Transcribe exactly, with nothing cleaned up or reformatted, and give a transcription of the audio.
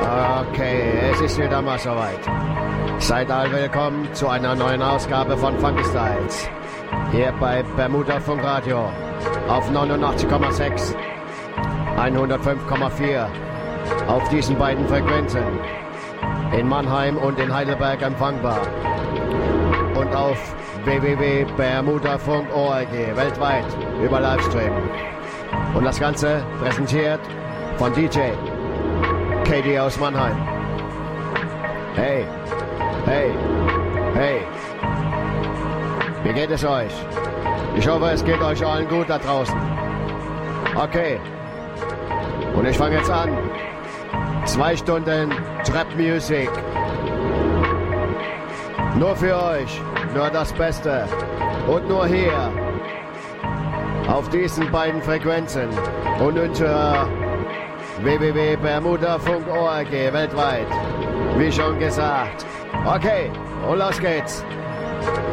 Okay, es ist wieder mal soweit. Seid all willkommen zu einer neuen Ausgabe von Funky Styles. Hier bei Bermuda Funkradio auf neunundachtzig Komma sechs, hundertfünf Komma vier auf diesen beiden Frequenzen. In Mannheim und in Heidelberg empfangbar. Und auf w w w punkt bermudafunk punkt org weltweit über Livestream. Und das Ganze präsentiert von D J K D aus Mannheim. Hey, hey, hey. Wie geht es euch? Ich hoffe, es geht euch allen gut da draußen. Okay. Und ich fange jetzt an. Zwei Stunden Trap Music. Nur für euch. Nur das Beste. Und nur hier. Auf diesen beiden Frequenzen. Und unter w w w punkt bermudafunk punkt org weltweit. Wie schon gesagt. Okay. Und los geht's.